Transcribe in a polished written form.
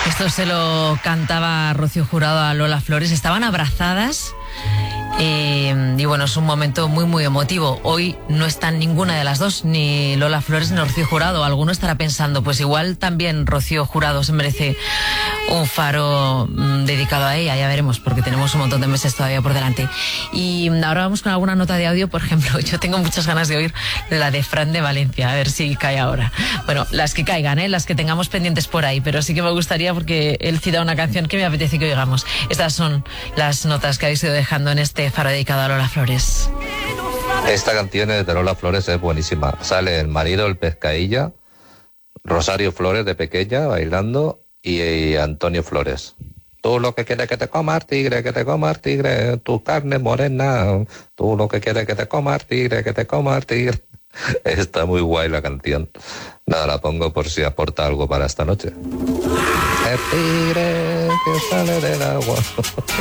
Esto se lo cantaba Rocío Jurado a Lola Flores. Estaban abrazadas. Y bueno, es un momento muy muy emotivo. Hoy no están ninguna de las dos, ni Lola Flores ni Rocío Jurado. Alguno estará pensando, pues igual también Rocío Jurado se merece un faro dedicado a ella. Ya veremos, porque tenemos un montón de meses todavía por delante. Y ahora vamos con alguna nota de audio. Por ejemplo, yo tengo muchas ganas de oír la de Fran de Valencia, a ver si cae ahora. Bueno, las que caigan, las que tengamos pendientes por ahí, pero sí que me gustaría, porque él cita una canción que me apetece que oigamos. Estas son las notas que habéis ido dejando en este faro dedicado a Lola Flores. Esta canción de Lola Flores es buenísima. Sale el marido, el Pescadilla, Rosario Flores de pequeña bailando y Antonio Flores. Tú lo que quieres que te coma el tigre, que te coma el tigre, tu carne morena. Tú lo que quieres que te coma el tigre, que te coma el tigre. Está muy guay la canción. Nada, la pongo por si aporta algo para esta noche. El tigre que sale del agua.